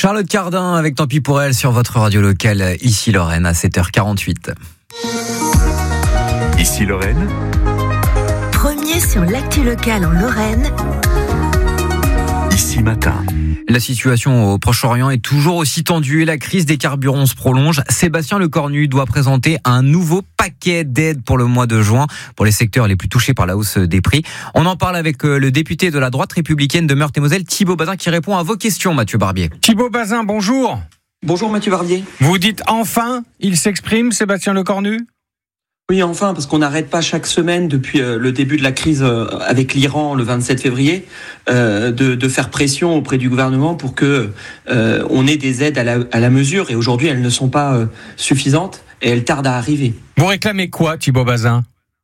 Charlotte Cardin avec Tant pis pour elle sur votre radio locale, ici Lorraine à 7h48. Ici Lorraine. Premier sur l'actu locale en Lorraine. Ici Matin. La situation au Proche-Orient est toujours aussi tendue et la crise des carburants se prolonge. Sébastien Lecornu doit présenter un nouveau paquet d'aides pour le mois de juin pour les secteurs les plus touchés par la hausse des prix. On en parle avec le député de la droite républicaine de Meurthe-et-Moselle, Thibault Bazin, qui répond à vos questions, Mathieu Barbier. Thibault Bazin, bonjour. Bonjour Mathieu Barbier. Vous dites enfin, il s'exprime, Sébastien Lecornu ? Oui, enfin, parce qu'on n'arrête pas chaque semaine depuis le début de la crise avec l'Iran le 27 février de faire pression auprès du gouvernement pour que on ait des aides à la mesure. Et aujourd'hui, elles ne sont pas suffisantes et elles tardent à arriver. Vous réclamez quoi, Thibault Bazin ?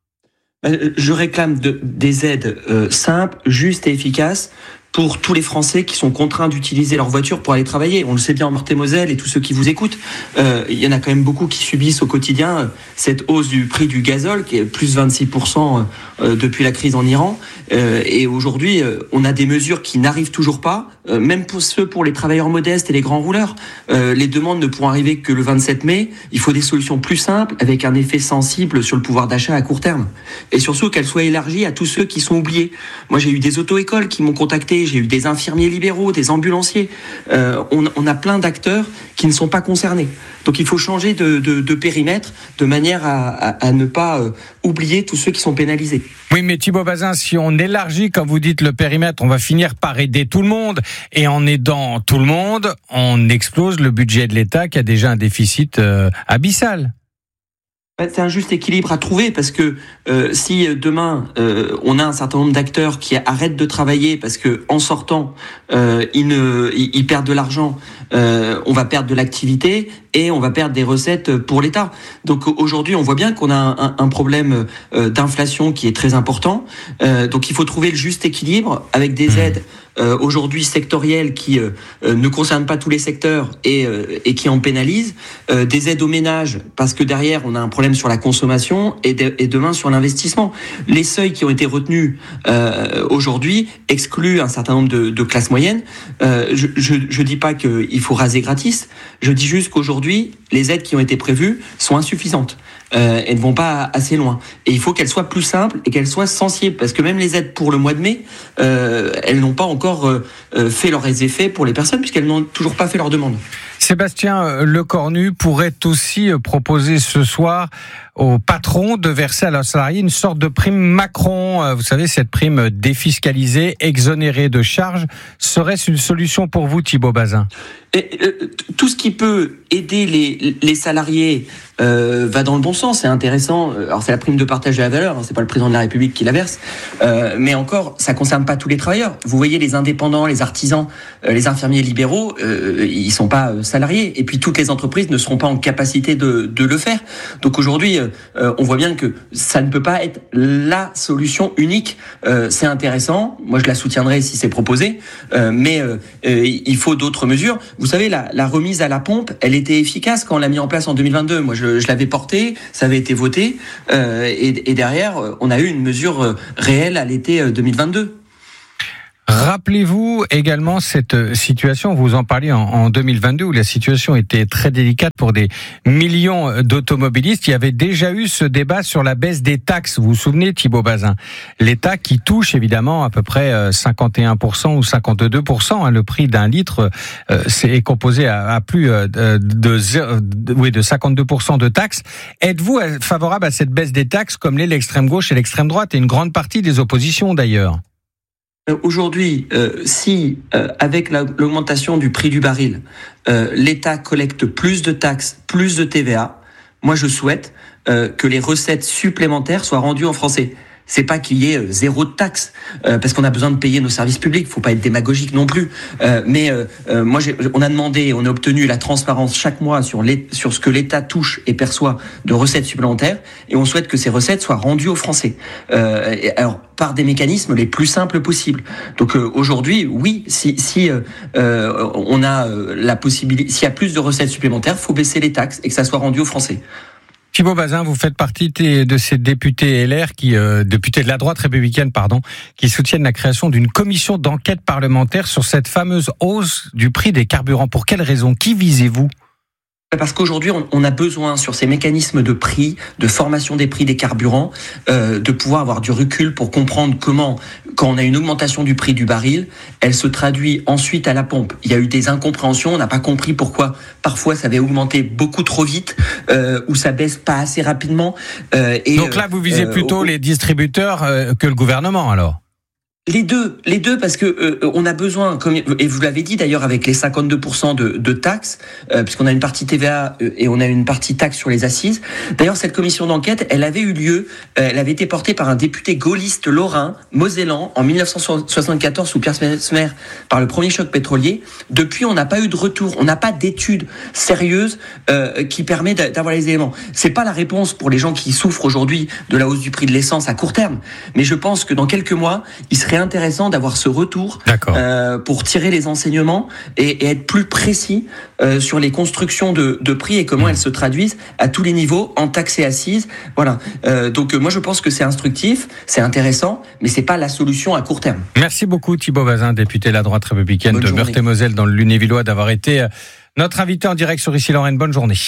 Je réclame des aides simples, justes et efficaces pour tous les Français qui sont contraints d'utiliser leur voiture pour aller travailler. On le sait bien en Meurthe-et-Moselle et tous ceux qui vous écoutent. Il y en a quand même beaucoup qui subissent au quotidien cette hausse du prix du gazole qui est plus 26% depuis la crise en Iran. Et aujourd'hui, on a des mesures qui n'arrivent toujours pas, même pour les travailleurs modestes et les grands rouleurs. Les demandes ne pourront arriver que le 27 mai. Il faut des solutions plus simples avec un effet sensible sur le pouvoir d'achat à court terme. Et surtout qu'elles soient élargies à tous ceux qui sont oubliés. Moi, j'ai eu des auto-écoles qui m'ont contacté. J'ai eu des infirmiers libéraux, des ambulanciers. On a plein d'acteurs qui ne sont pas concernés. Donc il faut changer de périmètre de manière à ne pas oublier tous ceux qui sont pénalisés. Oui, mais Thibault Bazin, si on élargit, comme vous dites, le périmètre, on va finir par aider tout le monde. Et en aidant tout le monde, on explose le budget de l'État qui a déjà un déficit abyssal. C'est un juste équilibre à trouver parce que si demain on a un certain nombre d'acteurs qui arrêtent de travailler parce que en sortant ils perdent de l'argent, on va perdre de l'activité et on va perdre des recettes pour l'État. Donc aujourd'hui on voit bien qu'on a un problème d'inflation qui est très important. Donc il faut trouver le juste équilibre avec des aides aujourd'hui sectorielles qui ne concernent pas tous les secteurs et qui en pénalisent, des aides aux ménages parce que derrière on a un problème sur la consommation et demain sur l'investissement. Les seuils qui ont été retenus aujourd'hui excluent un certain nombre de classes moyennes. Je dis pas qu'il faut raser gratis, je dis juste qu'aujourd'hui les aides qui ont été prévues sont insuffisantes. Elles ne vont pas assez loin. Et il faut qu'elles soient plus simples et qu'elles soient sensibles. Parce que même les aides pour le mois de mai, elles n'ont pas encore fait leurs effets pour les personnes puisqu'elles n'ont toujours pas fait leur demande. Sébastien Lecornu pourrait aussi proposer ce soir aux patrons de verser à leurs salariés une sorte de prime Macron. Vous savez, cette prime défiscalisée, exonérée de charges. Serait-ce une solution pour vous, Thibault Bazin ? Tout ce qui peut aider les salariés va dans le bon sens, c'est intéressant. Alors c'est la prime de partage de la valeur, c'est pas le président de la République qui la verse, mais encore, ça concerne pas tous les travailleurs. Vous voyez les indépendants, les artisans, les infirmiers libéraux, ils sont pas salariés, et puis toutes les entreprises ne seront pas en capacité de le faire. Donc aujourd'hui, on voit bien que ça ne peut pas être la solution unique. C'est intéressant, moi je la soutiendrai si c'est proposé, mais il faut d'autres mesures. Vous savez, la remise à la pompe, elle était efficace quand on l'a mis en place en 2022. Moi, je l'avais porté, ça avait été voté, et derrière, on a eu une mesure réelle à l'été 2022. Rappelez-vous également cette situation, vous en parliez en 2022, où la situation était très délicate pour des millions d'automobilistes. Il y avait déjà eu ce débat sur la baisse des taxes. Vous vous souvenez, Thibault Bazin ? L'État qui touche évidemment à peu près 51% ou 52%. Le prix d'un litre est composé à plus de 52% de taxes. Êtes-vous favorable à cette baisse des taxes comme l'est l'extrême gauche et l'extrême droite et une grande partie des oppositions d'ailleurs ? Aujourd'hui, si avec l'augmentation du prix du baril, l'État collecte plus de taxes, plus de TVA, moi je souhaite que les recettes supplémentaires soient rendues aux Français. C'est pas qu'il y ait zéro de taxe, parce qu'on a besoin de payer nos services publics. Faut pas être démagogique non plus. Moi, on a demandé, on a obtenu la transparence chaque mois sur ce que l'État touche et perçoit de recettes supplémentaires, et on souhaite que ces recettes soient rendues aux Français. Alors par des mécanismes les plus simples possibles. Donc aujourd'hui, oui, si on a la possibilité, s'il y a plus de recettes supplémentaires, faut baisser les taxes et que ça soit rendu aux Français. Thibault Bazin, vous faites partie de ces députés LR députés de la droite républicaine, qui soutiennent la création d'une commission d'enquête parlementaire sur cette fameuse hausse du prix des carburants. Pour quelle raison? Qui visez-vous? Parce qu'aujourd'hui, on a besoin, sur ces mécanismes de prix, de formation des prix des carburants, de pouvoir avoir du recul pour comprendre comment, quand on a une augmentation du prix du baril, elle se traduit ensuite à la pompe. Il y a eu des incompréhensions, on n'a pas compris pourquoi parfois ça avait augmenté beaucoup trop vite, ou ça baisse pas assez rapidement. Donc là, vous visez plutôt les distributeurs que le gouvernement, alors? Les deux, parce que on a besoin, et vous l'avez dit d'ailleurs avec les 52% de taxes, puisqu'on a une partie TVA et on a une partie taxe sur les assises. D'ailleurs, cette commission d'enquête, elle avait eu lieu, elle avait été portée par un député gaulliste lorrain, mosellan, en 1974 sous Pierre Messmer, par le premier choc pétrolier. Depuis, on n'a pas eu de retour, on n'a pas d'études sérieuses qui permet d'avoir les éléments. C'est pas la réponse pour les gens qui souffrent aujourd'hui de la hausse du prix de l'essence à court terme, mais je pense que dans quelques mois, il serait intéressant d'avoir ce retour pour tirer les enseignements et être plus précis sur les constructions de prix et comment elles se traduisent à tous les niveaux en taxes et assises. Voilà. Donc moi je pense que c'est instructif, c'est intéressant, mais c'est pas la solution à court terme. Merci beaucoup Thibault Bazin, député de la droite républicaine de Meurthe-et-Moselle dans le Lunévillois, d'avoir été notre invité en direct sur Ici Lorraine. Bonne journée.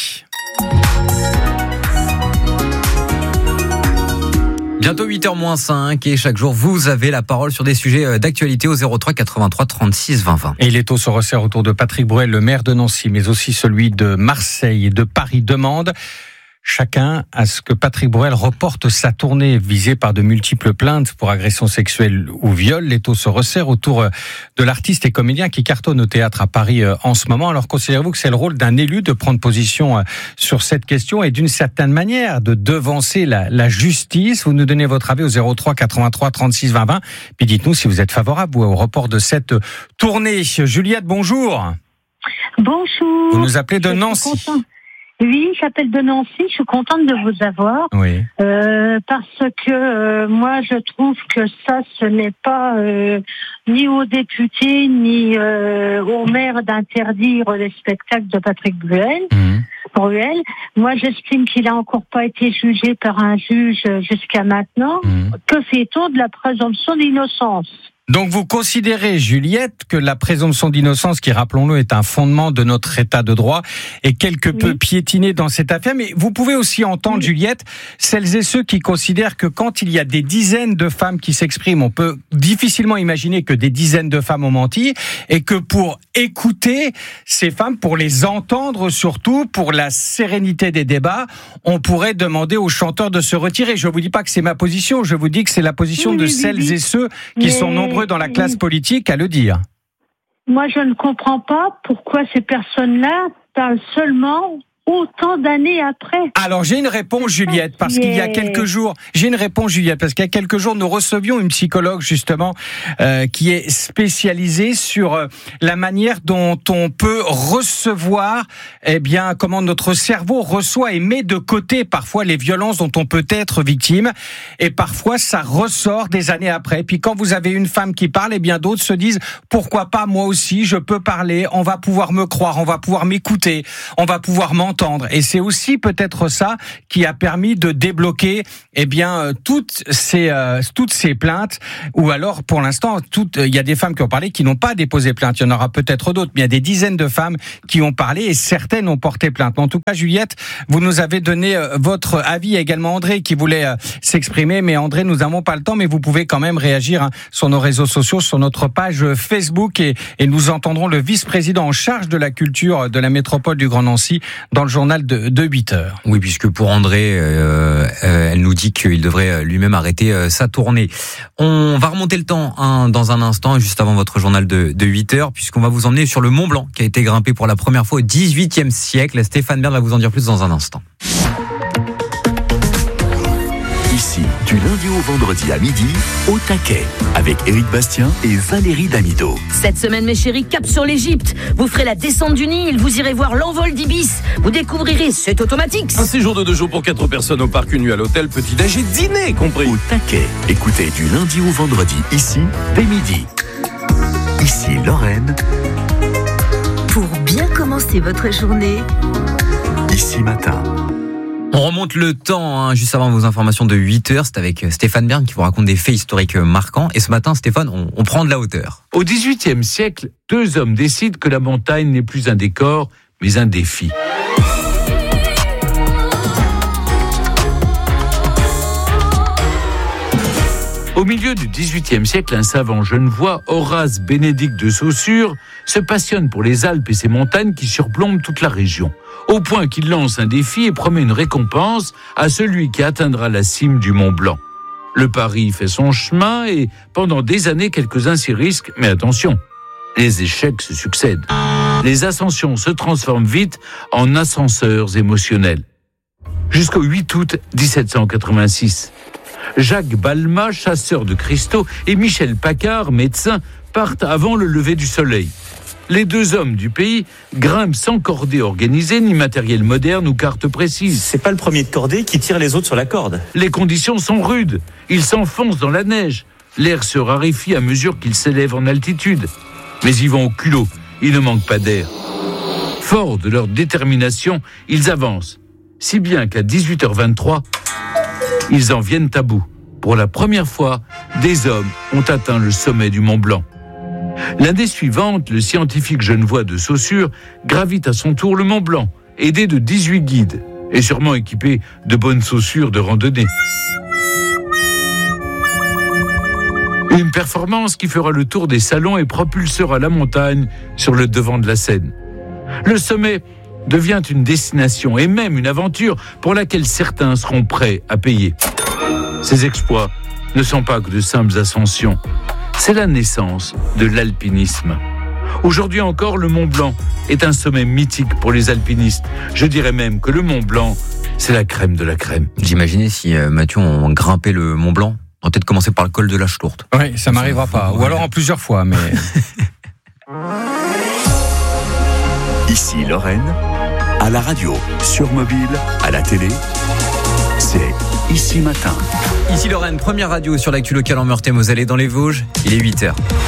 Bientôt 8h-5 et chaque jour vous avez la parole sur des sujets d'actualité au 03 83 36 20 20. Et l'étau se resserre autour de Patrick Bruel, le maire de Nancy, mais aussi celui de Marseille et de Paris demande chacun à ce que Patrick Bruel reporte sa tournée visée par de multiples plaintes pour agression sexuelle ou viol. L'étau se resserre autour de l'artiste et comédien qui cartonne au théâtre à Paris en ce moment. Alors considérez-vous que c'est le rôle d'un élu de prendre position sur cette question et d'une certaine manière de devancer la justice? Vous nous donnez votre avis au 03 83 36 20 20. Puis dites-nous si vous êtes favorable au report de cette tournée. Juliette, bonjour. Bonjour. Vous nous appelez de Nancy. Oui, j'appelle de Nancy, je suis contente de vous avoir. Oui. Parce que moi je trouve que ça ce n'est pas ni aux députés ni au maire d'interdire les spectacles de Patrick Bruel. Bruel. Moi j'estime qu'il a encore pas été jugé par un juge jusqu'à maintenant. Que fait-on de la présomption d'innocence? Donc vous considérez, Juliette, que la présomption d'innocence, qui rappelons-le est un fondement de notre état de droit, est quelque peu piétinée dans cette affaire. Mais vous pouvez aussi entendre, Juliette, celles et ceux qui considèrent que quand il y a des dizaines de femmes qui s'expriment, on peut difficilement imaginer que des dizaines de femmes ont menti, et que pour écouter ces femmes, pour les entendre surtout, pour la sérénité des débats, on pourrait demander aux chanteurs de se retirer. Je ne vous dis pas que c'est ma position, je vous dis que c'est la position de celles et ceux qui sont nombreux dans la classe politique à le dire. Moi, je ne comprends pas pourquoi ces personnes-là parlent seulement autant d'années après. Alors j'ai une réponse, Juliette, parce qu'il y a quelques jours, nous recevions une psychologue justement qui est spécialisée sur la manière dont on peut recevoir, comment notre cerveau reçoit et met de côté parfois les violences dont on peut être victime, et parfois ça ressort des années après. Puis quand vous avez une femme qui parle, d'autres se disent pourquoi pas moi aussi, je peux parler, on va pouvoir me croire, on va pouvoir m'écouter, on va pouvoir m'entendre. Et c'est aussi peut-être ça qui a permis de débloquer toutes ces plaintes, ou alors pour l'instant il y a des femmes qui ont parlé qui n'ont pas déposé plainte. Il y en aura peut-être d'autres, mais il y a des dizaines de femmes qui ont parlé et certaines ont porté plainte. Mais en tout cas, Juliette, vous nous avez donné votre avis. Il y a également André qui voulait s'exprimer, mais André, nous n'avons pas le temps, mais vous pouvez quand même réagir sur nos réseaux sociaux, sur notre page Facebook, et nous entendrons le vice-président en charge de la culture de la métropole du Grand Nancy dans le journal de 8h. Oui, puisque pour André, elle nous dit qu'il devrait lui-même arrêter sa tournée. On va remonter le temps dans un instant, juste avant votre journal de 8h, puisqu'on va vous emmener sur le Mont Blanc, qui a été grimpé pour la première fois au XVIIIe siècle. Stéphane Bern va vous en dire plus dans un instant. Ici, du lundi au vendredi à midi, au taquet, avec Éric Bastien et Valérie Damido. Cette semaine, mes chéris, cap sur l'Égypte. Vous ferez la descente du Nil, vous irez voir l'envol d'Ibis. Vous découvrirez, c'est automatique. Un séjour de 2 jours pour 4 personnes au parc, une nuit à l'hôtel, petit-déj et dîner compris. Au taquet, écoutez du lundi au vendredi, ici, dès midi. Ici, Lorraine. Pour bien commencer votre journée, Ici, matin. On remonte le temps, juste avant vos informations de 8h. C'est avec Stéphane Bern qui vous raconte des faits historiques marquants. Et ce matin, Stéphane, on prend de la hauteur. Au XVIIIe siècle, 2 hommes décident que la montagne n'est plus un décor, mais un défi. Au milieu du XVIIIe siècle, un savant genevois, Horace Bénédict de Saussure, se passionne pour les Alpes et ses montagnes qui surplombent toute la région, au point qu'il lance un défi et promet une récompense à celui qui atteindra la cime du Mont Blanc. Le pari fait son chemin et, pendant des années, quelques-uns s'y risquent, mais attention, les échecs se succèdent. Les ascensions se transforment vite en ascenseurs émotionnels. Jusqu'au 8 août 1786. Jacques Balmat, chasseur de cristaux, et Michel Paccard, médecin, partent avant le lever du soleil. Les 2 hommes du pays grimpent sans cordée organisée, ni matériel moderne ou carte précise. C'est pas le premier de cordée qui tire les autres sur la corde. Les conditions sont rudes. Ils s'enfoncent dans la neige. L'air se raréfie à mesure qu'ils s'élèvent en altitude. Mais ils vont au culot. Il ne manque pas d'air. Forts de leur détermination, ils avancent. Si bien qu'à 18h23, ils en viennent à bout. Pour la première fois, des hommes ont atteint le sommet du Mont Blanc. L'année suivante, le scientifique genevois de Saussure gravit à son tour le Mont Blanc, aidé de 18 guides, et sûrement équipé de bonnes chaussures de randonnée. Une performance qui fera le tour des salons et propulsera la montagne sur le devant de la scène. Le sommet devient une destination et même une aventure pour laquelle certains seront prêts à payer. Ces exploits ne sont pas que de simples ascensions. C'est la naissance de l'alpinisme. Aujourd'hui encore, le Mont Blanc est un sommet mythique pour les alpinistes. Je dirais même que le Mont Blanc, c'est la crème de la crème. J'imaginais si Mathieu, on grimpait le Mont Blanc, on va peut-être commencer par le col de la Ch'tourte. Oui, ça m'arrivera pas. Ou alors en plusieurs fois, mais... Ici Lorraine, à la radio, sur mobile, à la télé, c'est Ici Matin. Ici Lorraine, première radio sur l'actu locale en Meurthe-et-Moselle et dans les Vosges, il est 8h.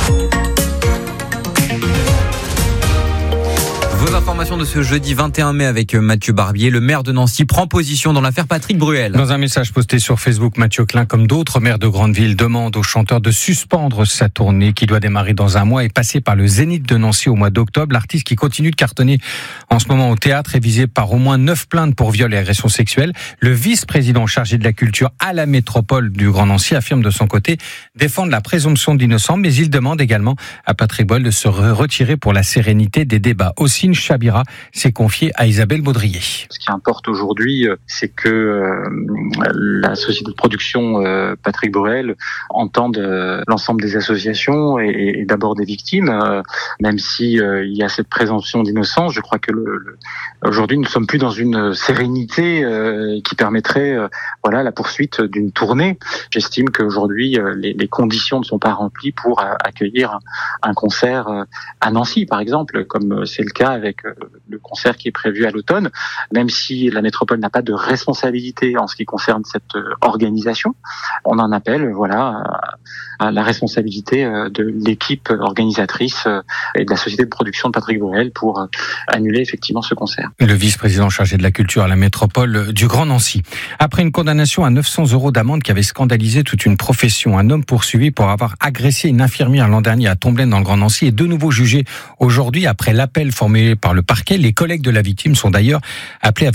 Vos informations de ce jeudi 21 mai avec Mathieu Barbier. Le maire de Nancy prend position dans l'affaire Patrick Bruel. Dans un message posté sur Facebook, Mathieu Klein, comme d'autres maires de grandes villes, demande au chanteur de suspendre sa tournée qui doit démarrer dans un mois et passer par le Zénith de Nancy au mois d'octobre. L'artiste qui continue de cartonner en ce moment au théâtre est visé par au moins 9 plaintes pour viol et agression sexuelle. Le vice-président chargé de la culture à la métropole du Grand Nancy affirme de son côté défendre la présomption d'innocence, mais il demande également à Patrick Bruel de se retirer pour la sérénité des débats. Aussi, Chabira s'est confié à Isabelle Baudrier. Ce qui importe aujourd'hui, c'est que la société de production Patrick Bruel entende l'ensemble des associations et d'abord des victimes, même si il y a cette présomption d'innocence. Je crois que aujourd'hui, nous ne sommes plus dans une sérénité qui permettrait la poursuite d'une tournée. J'estime qu'aujourd'hui, les conditions ne sont pas remplies pour accueillir un concert à Nancy, par exemple, comme c'est le cas avec le concert qui est prévu à l'automne, même si la métropole n'a pas de responsabilité en ce qui concerne cette organisation. On en appelle à la responsabilité de l'équipe organisatrice et de la société de production de Patrick Bruel pour annuler effectivement ce concert. Le vice-président chargé de la culture à la métropole du Grand Nancy. Après une condamnation à 900 € d'amende qui avait scandalisé toute une profession, un homme poursuivi pour avoir agressé une infirmière l'an dernier à Tomblaine dans le Grand Nancy est de nouveau jugé aujourd'hui après l'appel formulé par le parquet. Les collègues de la victime sont d'ailleurs appelés à